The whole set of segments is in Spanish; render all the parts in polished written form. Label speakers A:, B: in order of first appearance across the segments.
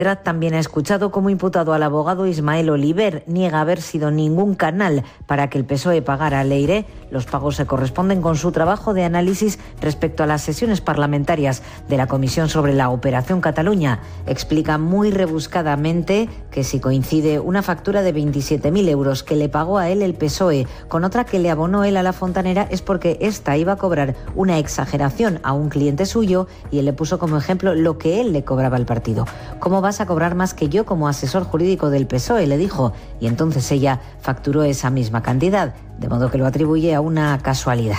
A: También ha escuchado como imputado al abogado Ismael Oliver. Niega haber sido ningún canal para que el PSOE pagara a Leire. Los pagos se corresponden con su trabajo de análisis respecto a las sesiones parlamentarias de la Comisión sobre la Operación Cataluña. Explica muy rebuscadamente que si coincide una factura de 27.000 euros que le pagó a él el PSOE con otra que le abonó él a la fontanera, es porque ésta iba a cobrar una exageración a un cliente suyo y él le puso como ejemplo lo que él le cobraba al partido. ¿Cómo vas a cobrar más que yo como asesor jurídico del PSOE?, le dijo, y entonces ella facturó esa misma cantidad, de modo que lo atribuye a una casualidad.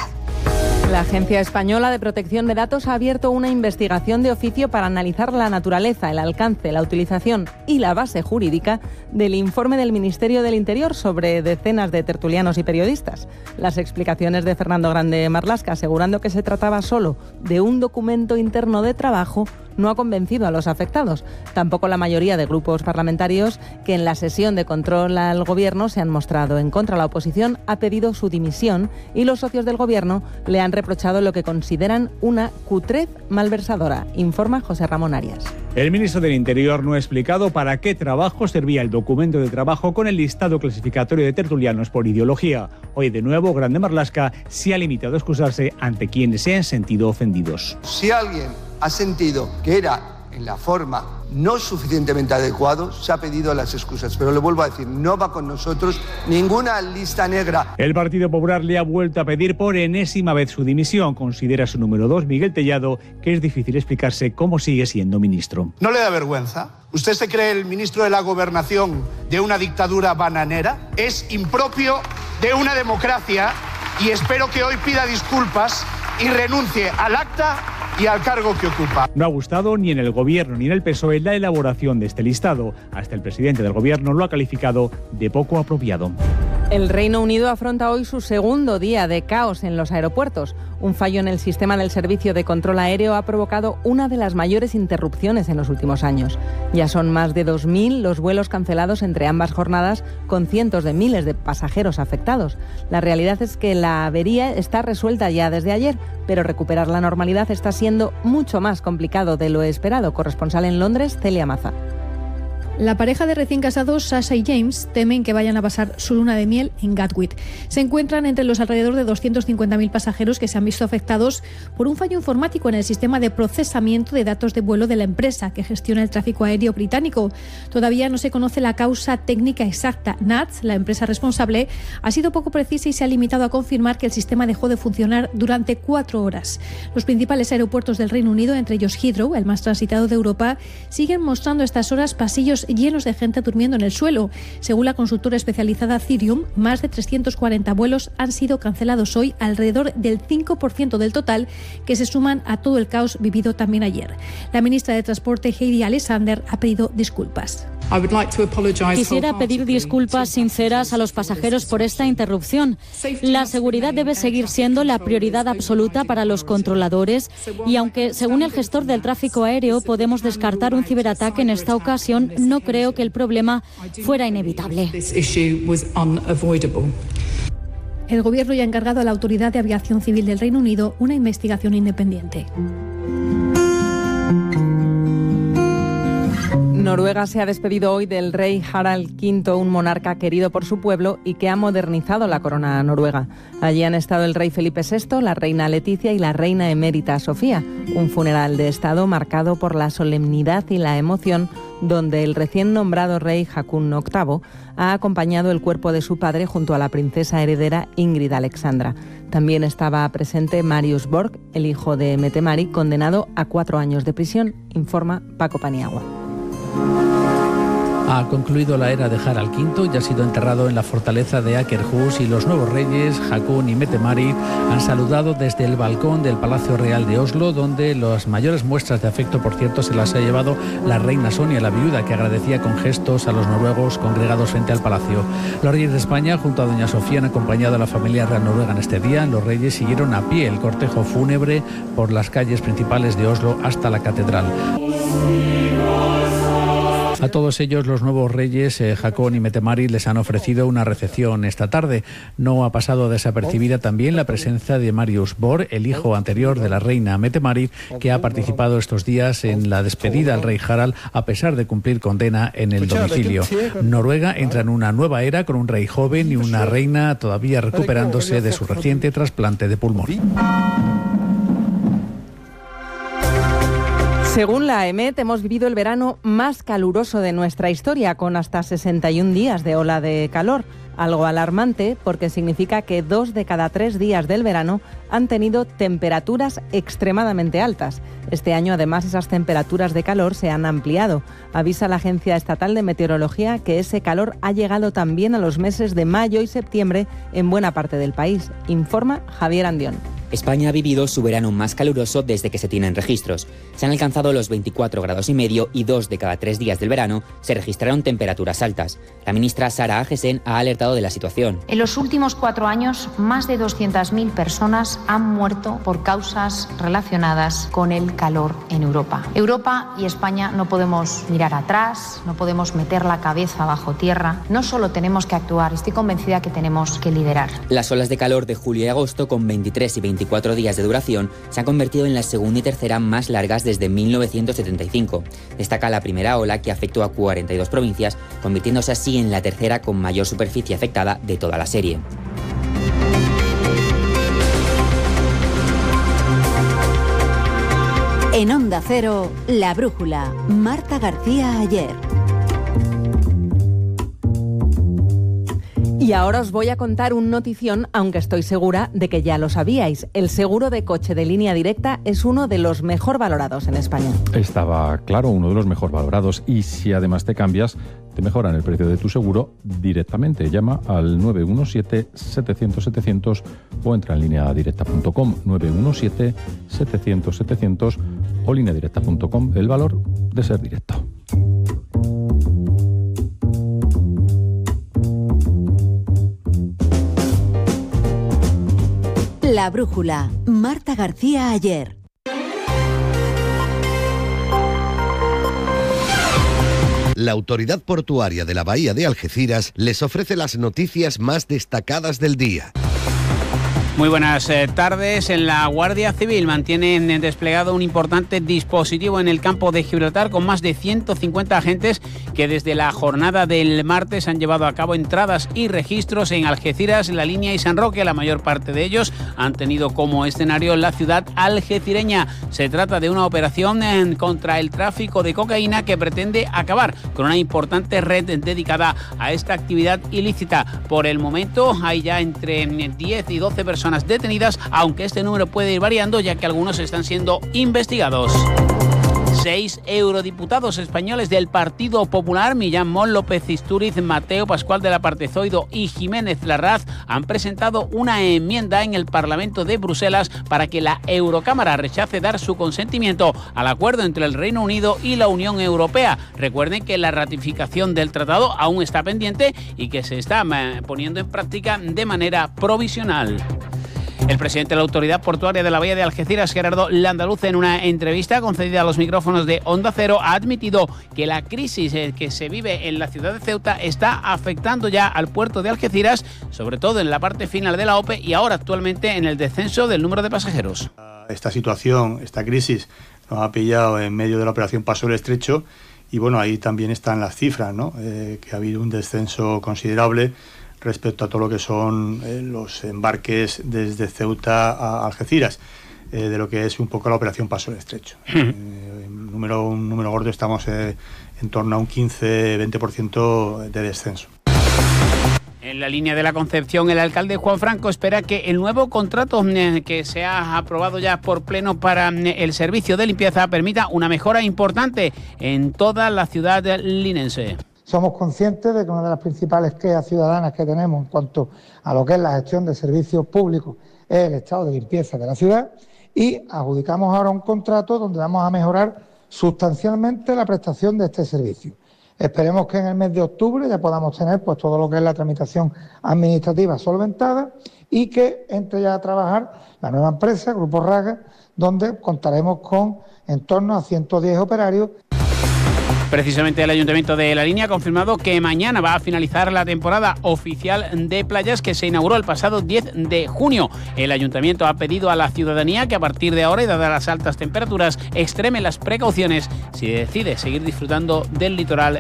B: La Agencia Española de Protección de Datos ha abierto una investigación de oficio para analizar la naturaleza, el alcance, la utilización y la base jurídica del informe del Ministerio del Interior sobre decenas de tertulianos y periodistas. Las explicaciones de Fernando Grande Marlaska, asegurando que se trataba solo de un documento interno de trabajo, no ha convencido a los afectados. Tampoco la mayoría de grupos parlamentarios que en la sesión de control al Gobierno se han mostrado en contra. La oposición ha pedido su dimisión y los socios del Gobierno le han reprochado lo que consideran una cutrez malversadora, informa José Ramón Arias.
C: El ministro del Interior no ha explicado para qué trabajo servía el documento de trabajo con el listado clasificatorio de tertulianos por ideología. Hoy, de nuevo, Grande Marlaska se ha limitado a excusarse ante quienes se han sentido ofendidos.
D: Si alguien ha sentido que era en la forma no suficientemente adecuado, se ha pedido las excusas. Pero le vuelvo a decir, no va con nosotros ninguna lista negra.
C: El Partido Popular le ha vuelto a pedir por enésima vez su dimisión. Considera su número 2, Miguel Tellado, que es difícil explicarse cómo sigue siendo ministro.
E: ¿No le da vergüenza? ¿Usted se cree el ministro de la Gobernación de una dictadura bananera? Es impropio de una democracia y espero que hoy pida disculpas y renuncie al acta y al cargo que ocupa.
C: No ha gustado ni en el Gobierno ni en el PSOE la elaboración de este listado. Hasta el presidente del Gobierno lo ha calificado de poco apropiado.
B: El Reino Unido afronta hoy su segundo día de caos en los aeropuertos. Un fallo en el sistema del servicio de control aéreo ha provocado una de las mayores interrupciones en los últimos años. Ya son más de 2.000 los vuelos cancelados entre ambas jornadas, con cientos de miles de pasajeros afectados. La realidad es que la avería está resuelta ya desde ayer, pero recuperar la normalidad está siendo mucho más complicado de lo esperado. Corresponsal en Londres, Celia Maza.
F: La pareja de recién casados, Sasha y James, temen que vayan a pasar su luna de miel en Gatwick. Se encuentran entre los alrededor de 250.000 pasajeros que se han visto afectados por un fallo informático en el sistema de procesamiento de datos de vuelo de la empresa que gestiona el tráfico aéreo británico. Todavía no se conoce la causa técnica exacta. NATS, la empresa responsable, ha sido poco precisa y se ha limitado a confirmar que el sistema dejó de funcionar durante 4 horas. Los principales aeropuertos del Reino Unido, entre ellos Heathrow, el más transitado de Europa, siguen mostrando a estas horas pasillos llenos de gente durmiendo en el suelo. Según la consultora especializada Cirium, más de 340 vuelos han sido cancelados hoy, alrededor del 5% del total, que se suman a todo el caos vivido también ayer. La ministra de Transporte, Heidi Alexander, ha pedido disculpas.
G: Quisiera pedir disculpas sinceras a los pasajeros por esta interrupción. La seguridad debe seguir siendo la prioridad absoluta para los controladores y aunque, según el gestor del tráfico aéreo, podemos descartar un ciberataque en esta ocasión, no creo que el problema fuera inevitable.
F: El Gobierno ya ha encargado a la Autoridad de Aviación Civil del Reino Unido una investigación independiente.
B: Noruega se ha despedido hoy del rey Harald V, un monarca querido por su pueblo y que ha modernizado la corona noruega. Allí han estado el rey Felipe VI, la reina Leticia y la reina emérita Sofía. Un funeral de Estado marcado por la solemnidad y la emoción, donde el recién nombrado rey Haakon VIII ha acompañado el cuerpo de su padre junto a la princesa heredera Ingrid Alexandra. También estaba presente Marius Borg, el hijo de Mette-Marit, condenado a 4 años de prisión, informa Paco Paniagua.
H: Ha concluido la era de Harald V y ha sido enterrado en la fortaleza de Akershus y los nuevos reyes, Haakon y Mette-Marit, han saludado desde el balcón del Palacio Real de Oslo, donde las mayores muestras de afecto, por cierto, se las ha llevado la reina Sonia, la viuda, que agradecía con gestos a los noruegos congregados frente al palacio. Los reyes de España, junto a doña Sofía, han acompañado a la familia real noruega en este día. Los reyes siguieron a pie el cortejo fúnebre por las calles principales de Oslo hasta la catedral. A todos ellos, los nuevos reyes, Haakon y Mette-Marit, les han ofrecido una recepción esta tarde. No ha pasado desapercibida también la presencia de Marius Borg, el hijo anterior de la reina Mette-Marit, que ha participado estos días en la despedida al rey Harald, a pesar de cumplir condena en el domicilio. Noruega entra en una nueva era con un rey joven y una reina todavía recuperándose de su reciente trasplante de pulmón.
B: Según la EMET, hemos vivido el verano más caluroso de nuestra historia, con hasta 61 días de ola de calor. Algo alarmante porque significa que 2 de cada 3 días del verano han tenido temperaturas extremadamente altas. Este año, además, esas temperaturas de calor se han ampliado. Avisa la Agencia Estatal de Meteorología que ese calor ha llegado también a los meses de mayo y septiembre en buena parte del país. Informa Javier Andión.
I: España ha vivido su verano más caluroso desde que se tienen registros. Se han alcanzado los 24,5 grados y 2 de cada 3 días del verano se registraron temperaturas altas. La ministra Sara Agesen ha alertado de la situación.
J: En los últimos 4 años, más de 200.000 personas han muerto por causas relacionadas con el calor en Europa. Europa y España no podemos mirar atrás, no podemos meter la cabeza bajo tierra. No solo tenemos que actuar, estoy convencida que tenemos que liderar.
I: Las olas de calor de julio y agosto, con 23 y 24 días de duración, se han convertido en la segunda y tercera más largas desde 1975. Destaca la primera ola, que afectó a 42 provincias, convirtiéndose así en la tercera con mayor superficie afectada de toda la serie.
K: En Onda Cero, La Brújula, Marta García Ayer.
B: Y ahora os voy a contar un notición, aunque estoy segura de que ya lo sabíais. El seguro de coche de Línea Directa es uno de los mejor valorados en España.
L: Estaba claro, uno de los mejor valorados. Y si además te cambias, te mejoran el precio de tu seguro directamente. Llama al 917-700-700 o entra en lineadirecta.com. 917-700-700 o lineadirecta.com. El valor de ser directo.
K: La Brújula, Marta García Ayer.
M: La Autoridad Portuaria de la Bahía de Algeciras les ofrece las noticias más destacadas del día.
N: Muy buenas tardes. La Guardia Civil mantiene desplegado un importante dispositivo en el campo de Gibraltar con más de 150 agentes que desde la jornada del martes han llevado a cabo entradas y registros en Algeciras, La Línea y San Roque. La mayor parte de ellos han tenido como escenario la ciudad algecireña. Se trata de una operación contra el tráfico de cocaína que pretende acabar con una importante red dedicada a esta actividad ilícita. Por el momento hay ya entre 10 y 12 personas detenidas, aunque este número puede ir variando ya que algunos están siendo investigados. 6 eurodiputados españoles del Partido Popular, Millán Mon, López Istúriz, Mateo Pascual de la Partezoido y Jiménez Larraz, han presentado una enmienda en el Parlamento de Bruselas para que la Eurocámara rechace dar su consentimiento al acuerdo entre el Reino Unido y la Unión Europea. Recuerden que la ratificación del tratado aún está pendiente y que se está poniendo en práctica de manera provisional. El presidente de la Autoridad Portuaria de la Bahía de Algeciras, Gerardo Landaluz, en una entrevista concedida a los micrófonos de Onda Cero, ha admitido que la crisis que se vive en la ciudad de Ceuta está afectando ya al puerto de Algeciras, sobre todo en la parte final de la OPE y ahora actualmente en el descenso del número de pasajeros.
O: Esta situación, esta crisis, nos ha pillado en medio de la operación Paso del Estrecho y bueno, ahí también están las cifras, ¿no? Que ha habido un descenso considerable respecto a todo lo que son los embarques desde Ceuta a Algeciras, de lo que es un poco la operación Paso del Estrecho. Un número gordo, estamos en torno a un 15-20% de descenso.
N: En la línea de la Concepción, el alcalde Juan Franco espera que el nuevo contrato que se ha aprobado ya por pleno para el servicio de limpieza permita una mejora importante en toda la ciudad linense.
P: Somos conscientes de que una de las principales quejas ciudadanas que tenemos en cuanto a lo que es la gestión de servicios públicos es el estado de limpieza de la ciudad y adjudicamos ahora un contrato donde vamos a mejorar sustancialmente la prestación de este servicio. Esperemos que en el mes de octubre ya podamos tener pues todo lo que es la tramitación administrativa solventada y que entre ya a trabajar la nueva empresa, Grupo Raga, donde contaremos con en torno a 110 operarios.
N: Precisamente el Ayuntamiento de La Línea ha confirmado que mañana va a finalizar la temporada oficial de playas que se inauguró el pasado 10 de junio. El Ayuntamiento ha pedido a la ciudadanía que a partir de ahora y dadas las altas temperaturas extreme las precauciones si decide seguir disfrutando del litoral